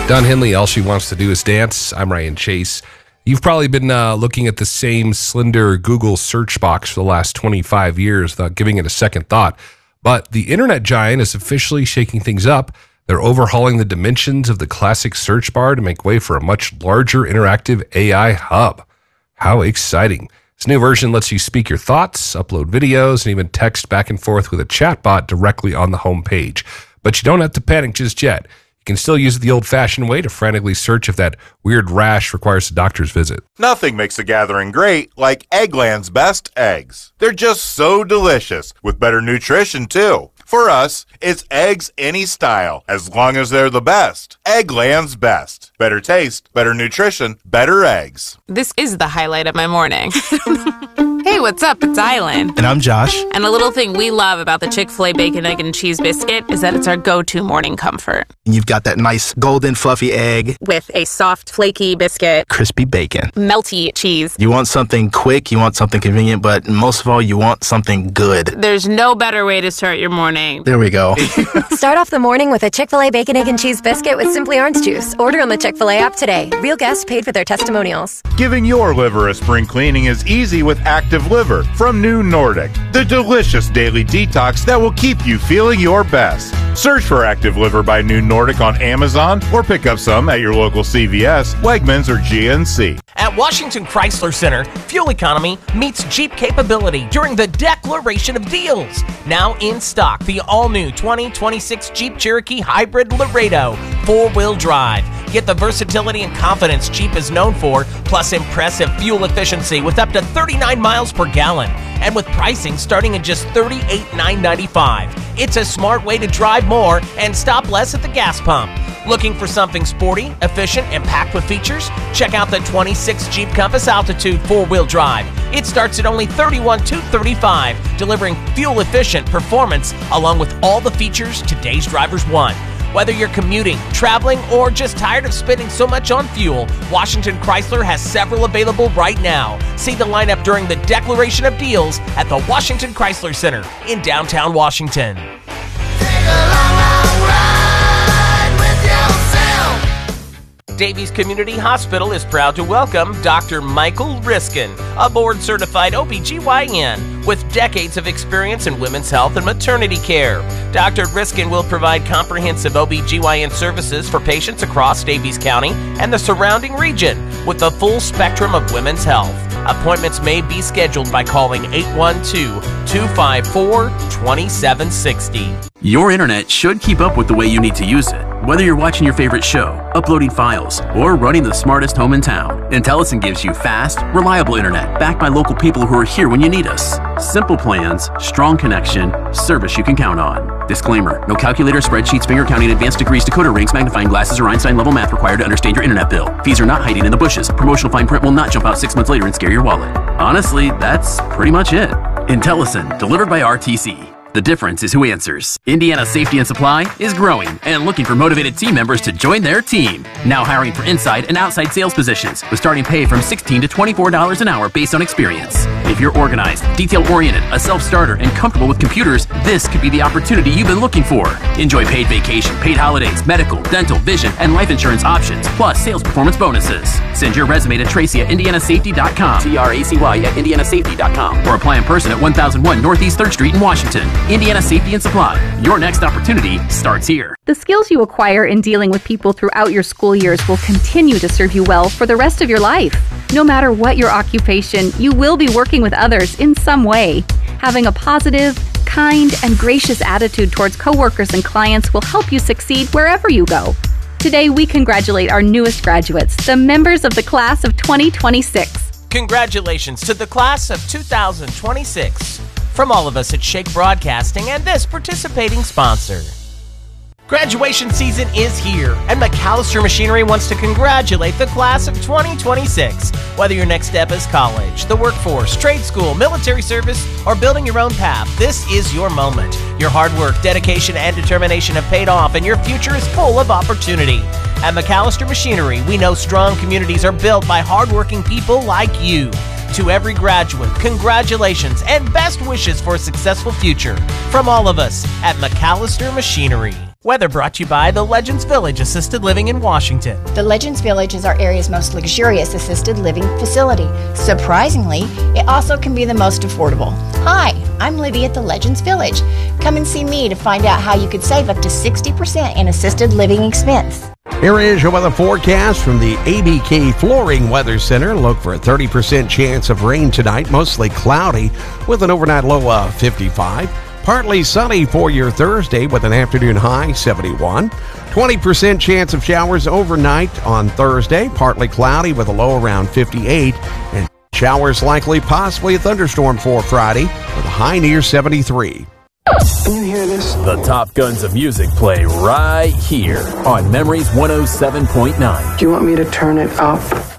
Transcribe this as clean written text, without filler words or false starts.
Don Henley, All She Wants to Do Is Dance. I'm Ryan Chase. You've probably been looking at the same slender Google search box for the last 25 years without giving it a second thought. But the internet giant is officially shaking things up. They're overhauling the dimensions of the classic search bar to make way for a much larger interactive AI hub. How exciting. This new version lets you speak your thoughts, upload videos, and even text back and forth with a chatbot directly on the home page. But you don't have to panic just yet. You can still use it the old-fashioned way to frantically search if that weird rash requires a doctor's visit. Nothing makes a gathering great like Eggland's best eggs. They're just so delicious, with better nutrition too. For us, it's eggs any style, as long as they're the best. Eggland's best. Better taste, better nutrition, better eggs. This is the highlight of my morning. Hey, what's up? It's Island. And I'm Josh. And a little thing we love about the Chick-fil-A Bacon, Egg, and Cheese Biscuit is that it's our go-to morning comfort. And you've got that nice golden fluffy egg With a soft, flaky biscuit, crispy bacon. melty cheese. You want something quick, you want something convenient, but most of all, you want something good. There's no better way to start your morning. There we go. Start off the morning with a Chick-fil-A Bacon, Egg, and Cheese Biscuit with Simply Orange Juice. Order on the Chick-fil-A app today. Real guests paid for their testimonials. Giving your liver a spring cleaning is easy with Active Liver from New Nordic, the delicious daily detox that will keep you feeling your best. Search for Active Liver by New Nordic on Amazon or pick up some at your local CVS, Wegmans, or GNC. At Washington Chrysler Center, fuel economy meets Jeep capability during the Declaration of Deals. Now in stock, the all-new 2026 Jeep Cherokee Hybrid Laredo 4-wheel drive. Get the versatility and confidence Jeep is known for, plus impressive fuel efficiency with up to 39 miles per gallon. And with pricing starting at just $38,995. It's a smart way to drive more and stop less at the gas pump. Looking for something sporty, efficient, and packed with features? Check out the 26 Jeep Compass Altitude 4-wheel drive. It starts at only $31,235, delivering fuel-efficient performance along with all the features today's drivers want. Whether you're commuting, traveling, or just tired of spending so much on fuel, Washington Chrysler has several available right now. See the lineup during the Declaration of Deals at the Washington Chrysler Center in downtown Washington. Davies Community Hospital is proud to welcome Dr. Michael Riskin, a board-certified OBGYN with decades of experience in women's health and maternity care. Dr. Riskin will provide comprehensive OBGYN services for patients across Davies County and the surrounding region with a full spectrum of women's health. Appointments may be scheduled by calling 812-254-2760. Your internet should keep up with the way you need to use it. Whether you're watching your favorite show, uploading files, or running the smartest home in town, Intellicent gives you fast, reliable internet backed by local people who are here when you need us. Simple plans, strong connection, service you can count on. Disclaimer: no calculator, spreadsheets, finger counting, advanced degrees, decoder rings, magnifying glasses, or Einstein-level math required to understand your internet bill. Fees are not hiding in the bushes. Promotional fine print will not jump out 6 months later and scare your wallet. Honestly, that's pretty much it. Intellicent, delivered by RTC. The difference is who answers. Indiana Safety and Supply is growing and looking for motivated team members to join their team. Now hiring for inside and outside sales positions with starting pay from $16 to $24 an hour based on experience. If you're organized, detail-oriented, a self-starter, and comfortable with computers, this could be the opportunity you've been looking for. Enjoy paid vacation, paid holidays, medical, dental, vision, and life insurance options, plus sales performance bonuses. Send your resume to Tracy at IndianaSafety.com, TRACY at IndianaSafety.com, or apply in person at 1001 Northeast 3rd Street in Washington. Indiana Safety and Supply. Your next opportunity starts here. The skills you acquire in dealing with people throughout your school years will continue to serve you well for the rest of your life. No matter what your occupation, you will be working with others in some way. Having a positive, kind, and gracious attitude towards coworkers and clients will help you succeed wherever you go. Today, we congratulate our newest graduates, the members of the class of 2026. Congratulations to the class of 2026. From all of us at Shake Broadcasting and this participating sponsor. Graduation season is here, and McAllister Machinery wants to congratulate the class of 2026. Whether your next step is college, the workforce, trade school, military service, or building your own path, this is your moment. Your hard work, dedication, and determination have paid off, and your future is full of opportunity. At McAllister Machinery, we know strong communities are built by hardworking people like you. To every graduate, congratulations and best wishes for a successful future from all of us at McAllister Machinery. Weather brought to you by the Legends Village Assisted Living in Washington. The Legends Village is our area's most luxurious assisted living facility. Surprisingly, it also can be the most affordable. Hi, I'm Livy at the Legends Village. Come and see me to find out how you could save up to 60% in assisted living expense. Here is your weather forecast from the ABK Flooring Weather Center. Look for a 30% chance of rain tonight, mostly cloudy with an overnight low of 55. Partly sunny for your Thursday with an afternoon high 71. 20% chance of showers overnight on Thursday, partly cloudy with a low around 58. And showers likely, possibly a thunderstorm for Friday with a high near 73. Can you hear this? The top guns of music play right here on Memories 107.9. Do you want me to turn it up?